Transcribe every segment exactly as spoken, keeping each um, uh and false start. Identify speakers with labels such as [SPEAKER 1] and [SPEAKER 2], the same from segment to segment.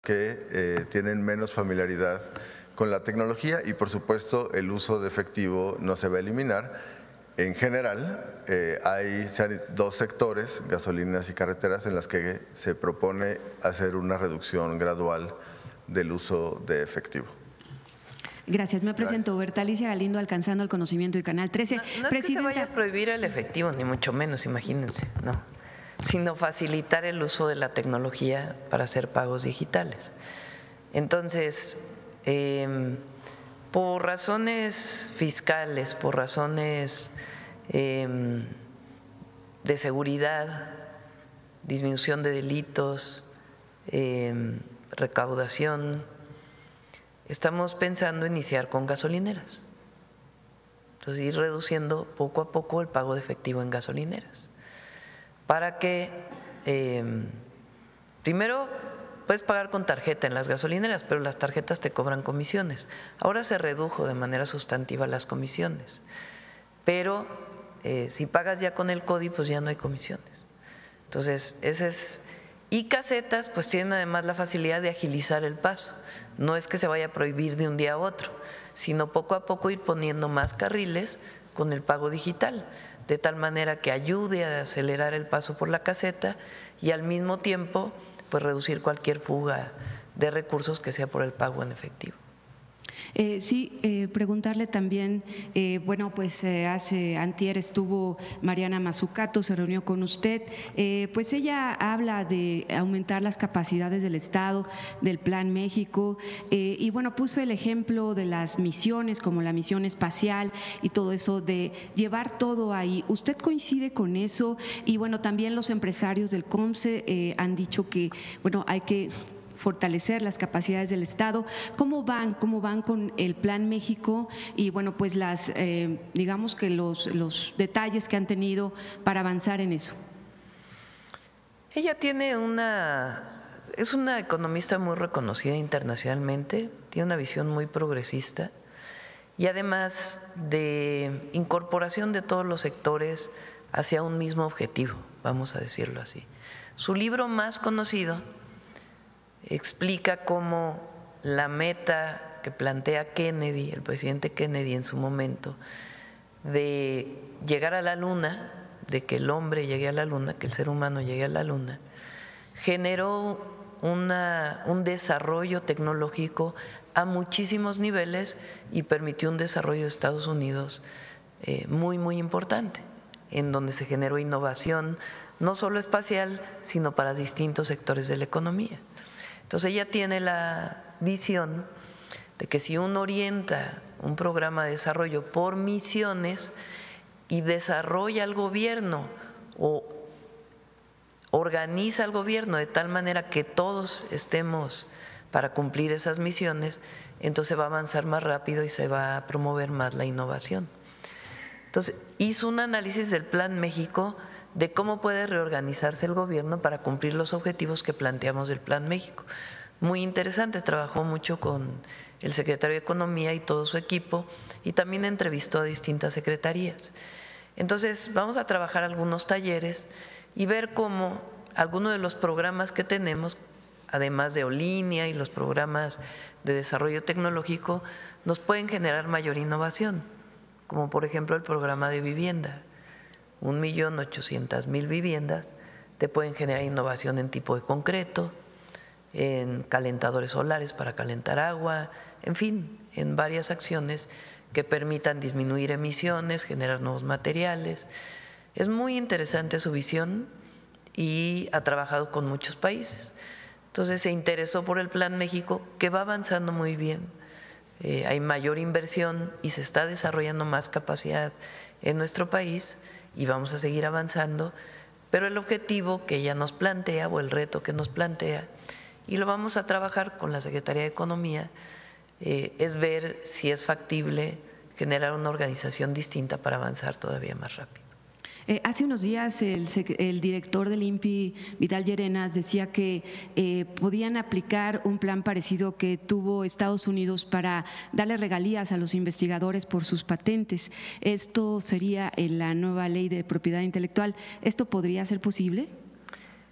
[SPEAKER 1] que eh, tienen menos familiaridad con la tecnología y por supuesto el uso de efectivo no se va a eliminar. En general eh, hay dos sectores, gasolineras y carreteras, en las que se propone hacer una reducción gradual del uso de efectivo.
[SPEAKER 2] Gracias. Me presento, Berta Alicia Galindo, Alcanzando el Conocimiento y Canal trece.
[SPEAKER 3] No, no es que se vaya a prohibir el efectivo, ni mucho menos, imagínense, no, sino facilitar el uso de la tecnología para hacer pagos digitales. Entonces, eh, por razones fiscales, por razones eh, de seguridad, disminución de delitos, eh, recaudación, estamos pensando iniciar con gasolineras. Entonces, ir reduciendo poco a poco el pago de efectivo en gasolineras, para que eh, primero puedes pagar con tarjeta en las gasolineras, pero las tarjetas te cobran comisiones. Ahora se redujo de manera sustantiva las comisiones, pero eh, si pagas ya con el CODI, pues ya no hay comisiones. Entonces, ese es… Y casetas, pues tienen además la facilidad de agilizar el paso. No es que se vaya a prohibir de un día a otro, sino poco a poco ir poniendo más carriles con el pago digital, de tal manera que ayude a acelerar el paso por la caseta y al mismo tiempo pues reducir cualquier fuga de recursos que sea por el pago en efectivo.
[SPEAKER 2] Eh, sí, eh, preguntarle también, eh, bueno, pues eh, hace antier estuvo Mariana Mazzucato, se reunió con usted, eh, pues ella habla de aumentar las capacidades del Estado, del Plan México, eh, y bueno, puso el ejemplo de las misiones, como la misión espacial y todo eso, de llevar todo ahí. ¿Usted coincide con eso? Y bueno, también los empresarios del COMCE eh, han dicho que, bueno, hay que fortalecer las capacidades del Estado. ¿Cómo van? ¿Cómo van con el Plan México? Y bueno, pues las, eh, digamos que los, los detalles que han tenido para avanzar en eso.
[SPEAKER 3] Ella tiene una, es una economista muy reconocida internacionalmente, tiene una visión muy progresista y además de incorporación de todos los sectores hacia un mismo objetivo, vamos a decirlo así. Su libro más conocido explica cómo la meta que plantea Kennedy, el presidente Kennedy en su momento, de llegar a la luna, de que el hombre llegue a la luna, que el ser humano llegue a la luna, generó una, un desarrollo tecnológico a muchísimos niveles y permitió un desarrollo de Estados Unidos eh, muy, muy importante, en donde se generó innovación, no solo espacial, sino para distintos sectores de la economía. Entonces ella tiene la visión de que si uno orienta un programa de desarrollo por misiones y desarrolla al gobierno o organiza al gobierno de tal manera que todos estemos para cumplir esas misiones, entonces va a avanzar más rápido y se va a promover más la innovación. Entonces hizo un análisis del Plan México de cómo puede reorganizarse el gobierno para cumplir los objetivos que planteamos del Plan México. Muy interesante, trabajó mucho con el secretario de Economía y todo su equipo y también entrevistó a distintas secretarías. Entonces vamos a trabajar algunos talleres y ver cómo algunos de los programas que tenemos, además de Olinia y los programas de desarrollo tecnológico, nos pueden generar mayor innovación, como por ejemplo el programa de vivienda. Un millón ochocientas mil viviendas te pueden generar innovación en tipo de concreto, en calentadores solares para calentar agua, en fin, en varias acciones que permitan disminuir emisiones, generar nuevos materiales. Es muy interesante su visión y ha trabajado con muchos países. Entonces se interesó por el Plan México, que va avanzando muy bien. Eh, hay mayor inversión y se está desarrollando más capacidad en nuestro país y vamos a seguir avanzando, pero el objetivo que ella nos plantea o el reto que nos plantea, y lo vamos a trabajar con la Secretaría de Economía, eh, es ver si es factible generar una organización distinta para avanzar todavía más rápido.
[SPEAKER 2] Eh, hace unos días el, el director del I N P I, Vidal Llerenas, decía que eh, podían aplicar un plan parecido que tuvo Estados Unidos para darle regalías a los investigadores por sus patentes. Esto sería en la nueva ley de propiedad intelectual. ¿Esto podría ser posible?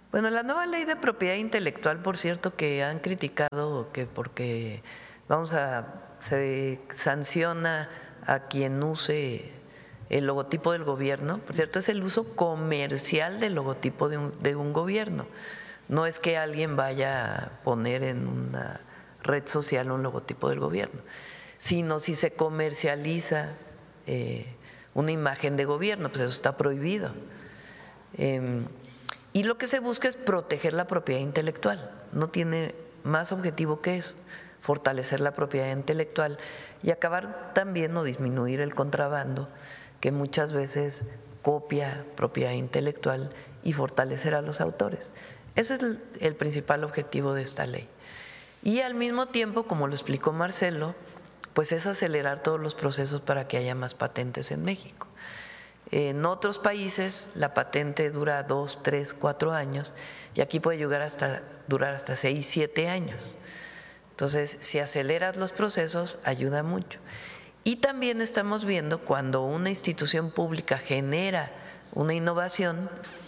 [SPEAKER 3] Bueno, la nueva ley de propiedad intelectual, por cierto, que han criticado que porque vamos a se sanciona a quien use el logotipo del gobierno, por cierto, es el uso comercial del logotipo de un, de un gobierno. No es que alguien vaya a poner en una red social un logotipo del gobierno, sino si se comercializa eh, una imagen de gobierno, pues eso está prohibido. Eh, y lo que se busca es proteger la propiedad intelectual, no tiene más objetivo que eso, fortalecer la propiedad intelectual y acabar también o disminuir el contrabando que muchas veces copia propiedad intelectual y fortalecer a los autores. Ese es el, el principal objetivo de esta ley. Y al mismo tiempo, como lo explicó Marcelo, pues es acelerar todos los procesos para que haya más patentes en México. En otros países la patente dura dos, tres, cuatro años y aquí puede llegar hasta, durar hasta seis, siete años. Entonces, si aceleras los procesos, ayuda mucho. Y también estamos viendo cuando una institución pública genera una innovación,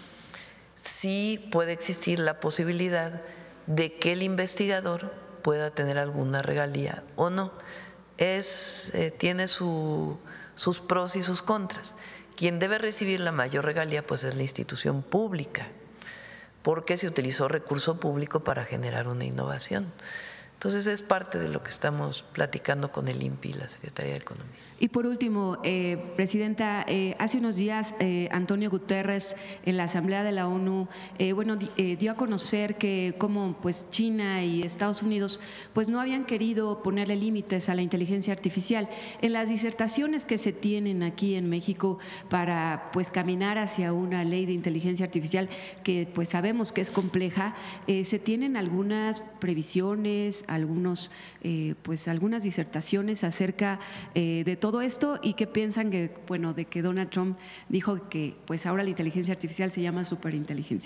[SPEAKER 3] sí puede existir la posibilidad de que el investigador pueda tener alguna regalía o no. Es, eh, tiene su, sus pros y sus contras. Quien debe recibir la mayor regalía pues es la institución pública, porque se utilizó recurso público para generar una innovación. Entonces es parte de lo que estamos platicando con el I N P I y la Secretaría de Economía.
[SPEAKER 2] Y por último, eh, Presidenta, eh, hace unos días eh, Antonio Guterres en la Asamblea de la ONU eh, bueno, eh, dio a conocer que como pues China y Estados Unidos pues no habían querido ponerle límites a la inteligencia artificial. En las disertaciones que se tienen aquí en México para pues caminar hacia una ley de inteligencia artificial que pues sabemos que es compleja, eh, se tienen algunas previsiones, algunos eh, pues algunas disertaciones acerca eh, de todo esto y que piensan que, bueno, de que Donald Trump dijo que pues ahora la inteligencia artificial se llama superinteligencia.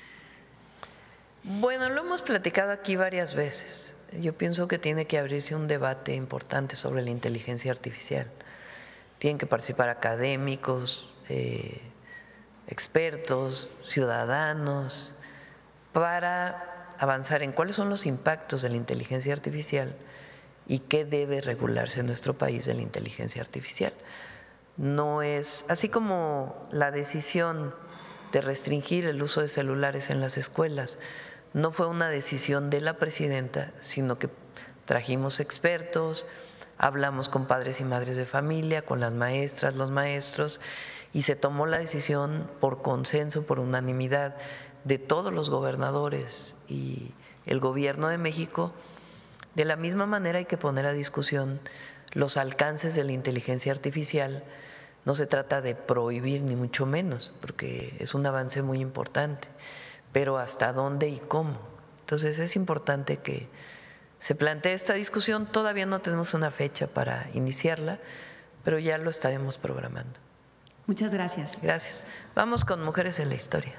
[SPEAKER 3] Bueno, lo hemos platicado aquí varias veces. Yo pienso que tiene que abrirse un debate importante sobre la inteligencia artificial. Tienen que participar académicos, eh, expertos, ciudadanos, para avanzar en cuáles son los impactos de la inteligencia artificial y qué debe regularse en nuestro país de la inteligencia artificial. No es, así como la decisión de restringir el uso de celulares en las escuelas no fue una decisión de la presidenta, sino que trajimos expertos, hablamos con padres y madres de familia, con las maestras, los maestros, y se tomó la decisión por consenso, por unanimidad de todos los gobernadores y el gobierno de México. De la misma manera hay que poner a discusión los alcances de la inteligencia artificial. No se trata de prohibir ni mucho menos, porque es un avance muy importante, pero hasta dónde y cómo. Entonces es importante que se plantee esta discusión. Todavía no tenemos una fecha para iniciarla, pero ya lo estaremos programando.
[SPEAKER 2] Muchas gracias.
[SPEAKER 3] Gracias. Vamos con Mujeres en la Historia.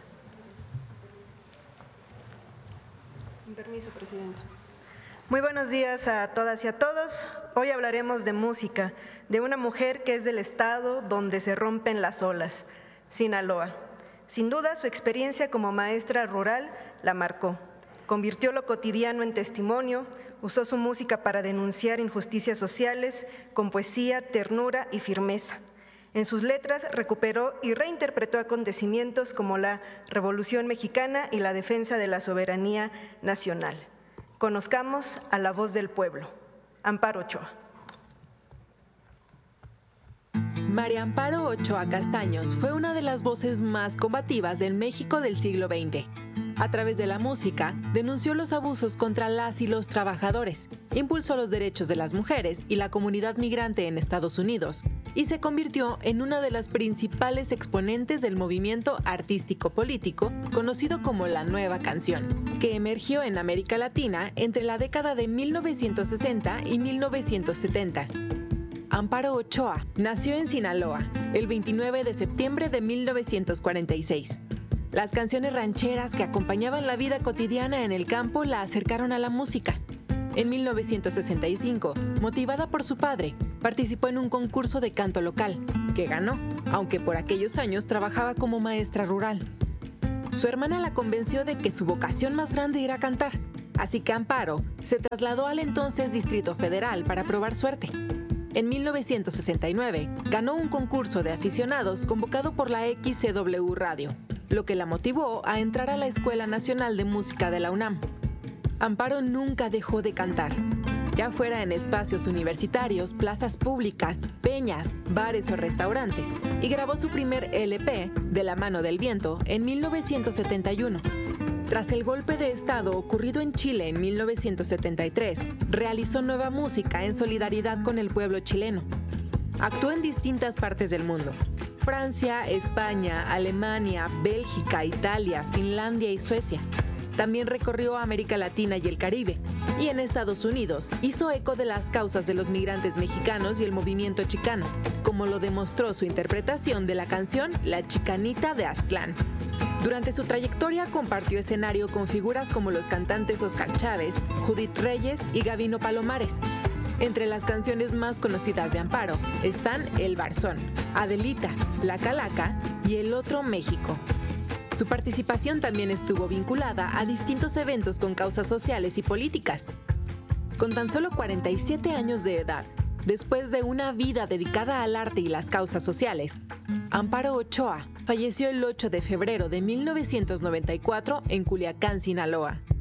[SPEAKER 4] Con permiso, Presidenta. Muy buenos días a todas y a todos. Hoy hablaremos de música, de una mujer que es del estado donde se rompen las olas, Sinaloa. Sin duda, su experiencia como maestra rural la marcó. Convirtió lo cotidiano en testimonio, usó su música para denunciar injusticias sociales con poesía, ternura y firmeza. En sus letras recuperó y reinterpretó acontecimientos como la Revolución Mexicana y la defensa de la soberanía nacional. Conozcamos a la voz del pueblo. Amparo Ochoa.
[SPEAKER 5] María Amparo Ochoa Castaños fue una de las voces más combativas del México del siglo veinte. A través de la música, denunció los abusos contra las y los trabajadores, impulsó los derechos de las mujeres y la comunidad migrante en Estados Unidos y se convirtió en una de las principales exponentes del movimiento artístico-político conocido como la Nueva Canción, que emergió en América Latina entre la década de mil novecientos sesenta y mil novecientos setenta. Amparo Ochoa nació en Sinaloa el veintinueve de septiembre de mil novecientos cuarenta y seis. Las canciones rancheras que acompañaban la vida cotidiana en el campo la acercaron a la música. En mil novecientos sesenta y cinco, motivada por su padre, participó en un concurso de canto local, que ganó, aunque por aquellos años trabajaba como maestra rural. Su hermana la convenció de que su vocación más grande era cantar, así que Amparo se trasladó al entonces Distrito Federal para probar suerte. En mil novecientos sesenta y nueve ganó un concurso de aficionados convocado por la X C W Radio, lo que la motivó a entrar a la Escuela Nacional de Música de la UNAM. Amparo nunca dejó de cantar, ya fuera en espacios universitarios, plazas públicas, peñas, bares o restaurantes, y grabó su primer L P, De la mano del viento, en mil novecientos setenta y uno. Tras el golpe de Estado ocurrido en Chile en mil novecientos setenta y tres, realizó nueva música en solidaridad con el pueblo chileno. Actuó en distintas partes del mundo: Francia, España, Alemania, Bélgica, Italia, Finlandia y Suecia. También recorrió América Latina y el Caribe, y en Estados Unidos hizo eco de las causas de los migrantes mexicanos y el movimiento chicano, como lo demostró su interpretación de la canción La Chicanita de Aztlán. Durante su trayectoria compartió escenario con figuras como los cantantes Oscar Chávez, Judith Reyes y Gabino Palomares. Entre las canciones más conocidas de Amparo están El Barzón, Adelita, La Calaca y El Otro México. Su participación también estuvo vinculada a distintos eventos con causas sociales y políticas. Con tan solo cuarenta y siete años de edad, después de una vida dedicada al arte y las causas sociales, Amparo Ochoa falleció el ocho de febrero de mil novecientos noventa y cuatro en Culiacán, Sinaloa.